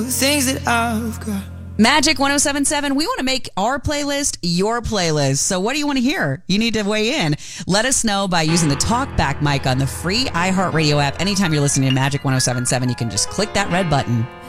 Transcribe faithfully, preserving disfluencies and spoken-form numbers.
things that I've got. Magic one oh seven point seven, we want to make our playlist your playlist. So what do you want to hear? You need to weigh in. Let us know by using the talkback mic on the free iHeartRadio app. Anytime you're listening to Magic one oh seven point seven, you can just click that red button.